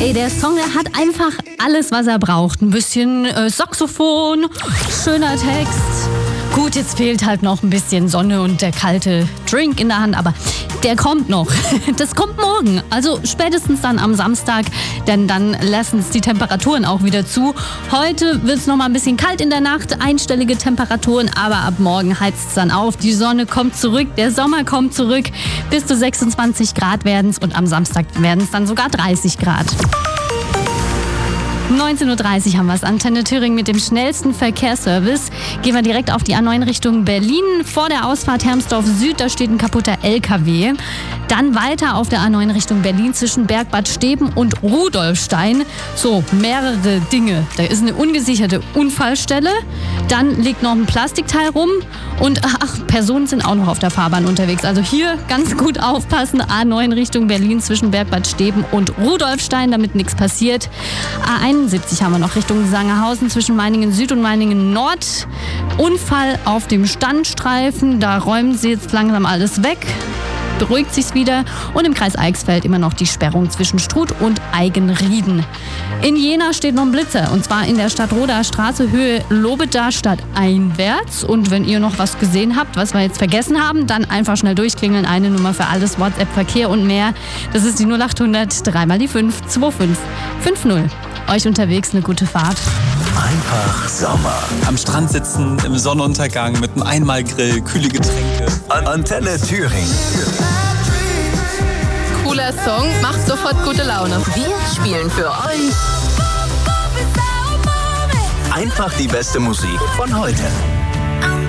Ey, der Song, der hat einfach alles, was er braucht. Ein bisschen Saxophon, schöner Text. Gut, jetzt fehlt halt noch ein bisschen Sonne und der kalte Drink in der Hand, aber der kommt noch. Das kommt morgen, also spätestens dann am Samstag, denn dann lassen es die Temperaturen auch wieder zu. Heute wird es noch mal ein bisschen kalt in der Nacht, einstellige Temperaturen, aber ab morgen heizt es dann auf. Die Sonne kommt zurück, der Sommer kommt zurück. Bis zu 26 Grad werden es und am Samstag werden es dann sogar 30 Grad. 19.30 Uhr haben wir es. Antenne Thüringen mit dem schnellsten Verkehrsservice. Gehen wir direkt auf die A9 Richtung Berlin. Vor der Ausfahrt Hermsdorf Süd, da steht ein kaputter LKW. Dann weiter auf der A9 Richtung Berlin zwischen Bergbad Steben und Rudolfstein. So, mehrere Dinge. Da ist eine ungesicherte Unfallstelle. Dann liegt noch ein Plastikteil rum. Und Personen sind auch noch auf der Fahrbahn unterwegs. Also hier ganz gut aufpassen. A9 Richtung Berlin zwischen Bergbad Steben und Rudolfstein, damit nichts passiert. A71 haben wir noch Richtung Sangerhausen zwischen Meiningen Süd und Meiningen Nord. Unfall auf dem Standstreifen. Da räumen sie jetzt langsam alles weg. Beruhigt sich's wieder. Und im Kreis Eichsfeld immer noch die Sperrung zwischen Struth und Eigenrieden. In Jena steht noch ein Blitzer, und zwar in der Stadtroder Straße Höhe Lobeda stadteinwärts. Und wenn ihr noch was gesehen habt, was wir jetzt vergessen haben, dann einfach schnell durchklingeln. Eine Nummer für alles, WhatsApp, Verkehr und mehr. Das ist die 0800 3 mal die 5 25 50. Euch unterwegs eine gute Fahrt. Einfach Sommer. Am Strand sitzen, im Sonnenuntergang, mit einem Einmalgrill, kühle Getränke. Antenne Thüringen. Cooler Song, macht sofort gute Laune. Wir spielen für euch Einfach die beste Musik von heute.